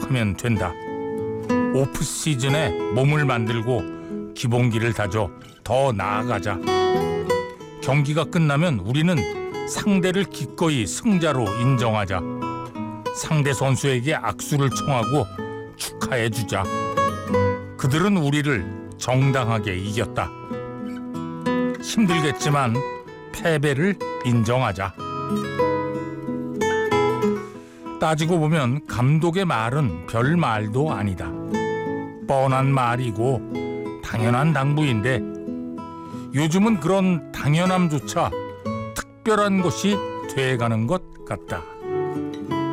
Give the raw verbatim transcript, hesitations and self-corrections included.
하면 된다. 오프 시즌에 몸을 만들고 기본기를 다져 더 나아가자. 경기가 끝나면 우리는 상대를 기꺼이 승자로 인정하자. 상대 선수에게 악수를 청하고 축하해주자. 그들은 우리를 정당하게 이겼다. 힘들겠지만 패배를 인정하자. 따지고 보면 감독의 말은 별 말도 아니다. 뻔한 말이고 당연한 당부인데 요즘은 그런 당연함조차 특별한 것이 돼가는 것 같다.